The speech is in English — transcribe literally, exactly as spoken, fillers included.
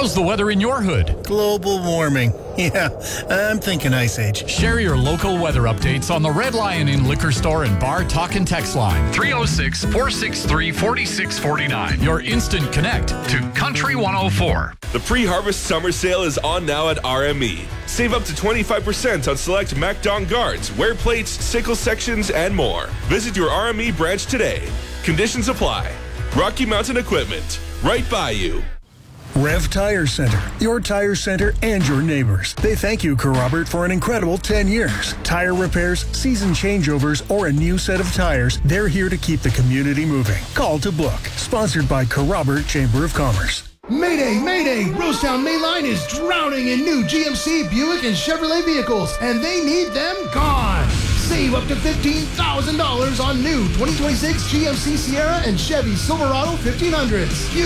How's the weather in your hood? Global warming. Yeah, I'm thinking Ice Age. Share your local weather updates on the Red Lion Inn Liquor Store and Bar Talk and Text line three oh six, four six three, four six four nine. Your instant connect to Country one oh four. The pre-harvest summer sale is on now at R M E. Save up to twenty-five percent on select MacDon guards, wear plates, sickle sections, and more. Visit your R M E branch today. Conditions apply. Rocky Mountain Equipment, right by you. Rev Tire Center, your tire center and your neighbors. They thank you, Carrobert, for an incredible ten years. Tire repairs, season changeovers, or a new set of tires, they're here to keep the community moving. Call to book. Sponsored by Carrobert Chamber of Commerce. Mayday, Mayday! Rosetown Mainline is drowning in new G M C, Buick, and Chevrolet vehicles, and they need them gone. Save up to fifteen thousand dollars on new twenty twenty-six G M C Sierra and Chevy Silverado fifteen hundreds.